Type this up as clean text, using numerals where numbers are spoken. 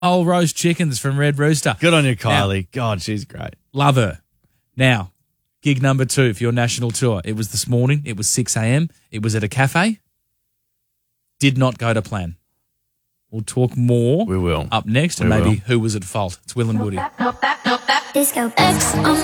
Oh, roast chickens from Red Rooster. Good on you, Kylie. God, she's great. Love her. Now, gig number 2 for your national tour. It was this morning. It was 6 a.m. It was at a cafe. Did not go to plan. We'll talk more. We will. Up next, and We maybe will. who was at fault. It's Will and Woody. Disco X.